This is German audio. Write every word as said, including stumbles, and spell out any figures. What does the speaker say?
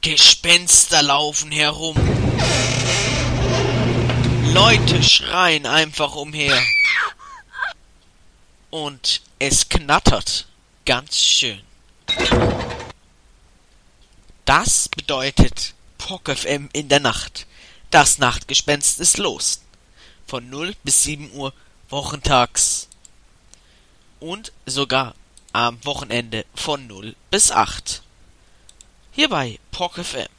Gespenster laufen herum. Leute schreien einfach umher. Und es knattert ganz schön. Das bedeutet P O K F M in der Nacht. Das Nachtgespenst ist los. Von null bis sieben Uhr wochentags. Und sogar am Wochenende von null bis acht. Hier bei P O K F M.